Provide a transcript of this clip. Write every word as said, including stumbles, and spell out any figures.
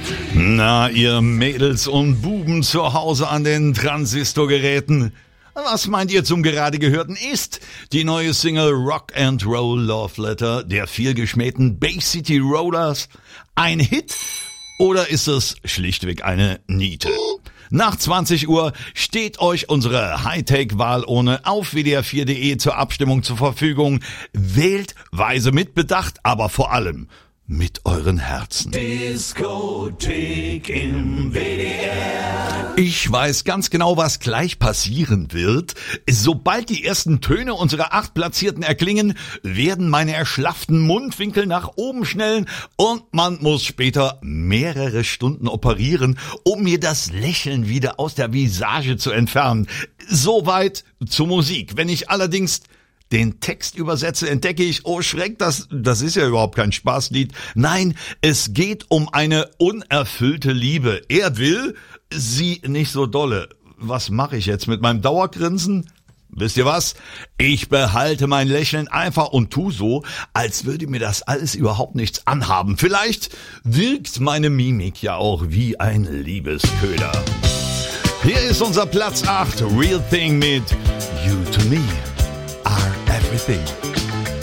Na, ihr Mädels und Buben zu Hause an den Transistorgeräten. Was meint ihr zum gerade gehörten? Ist die neue Single Rock and Roll Love Letter der vielgeschmähten Bay City Rollers ein Hit oder ist es schlichtweg eine Niete? Nach zwanzig Uhr steht euch unsere Hightech-Wahl ohne auf w d r vier punkt d e zur Abstimmung zur Verfügung. Wählt weise mit Bedacht, aber vor allem mit euren Herzen. Diskothek im W D R. Ich weiß ganz genau, was gleich passieren wird. Sobald die ersten Töne unserer Achtplatzierten erklingen, werden meine erschlafften Mundwinkel nach oben schnellen und man muss später mehrere Stunden operieren, um mir das Lächeln wieder aus der Visage zu entfernen. Soweit zur Musik. Wenn ich allerdings den Text übersetze, entdecke ich, oh Schreck, das, das ist ja überhaupt kein Spaßlied. Nein, es geht um eine unerfüllte Liebe. Er will, sie nicht so dolle. Was mache ich jetzt mit meinem Dauergrinsen? Wisst ihr was? Ich behalte mein Lächeln einfach und tu so, als würde mir das alles überhaupt nichts anhaben. Vielleicht wirkt meine Mimik ja auch wie ein Liebesköder. Hier ist unser Platz acht, Real Thing mit You to Me Are Everything.